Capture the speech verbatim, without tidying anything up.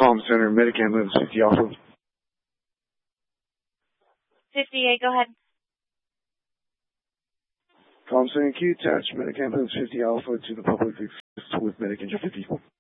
Palm Center, medic ambulance fifty Alpha. fifty-eight, go ahead. Palm Center, Q attached medic ambulance fifty Alpha to the public with medic engine fifty.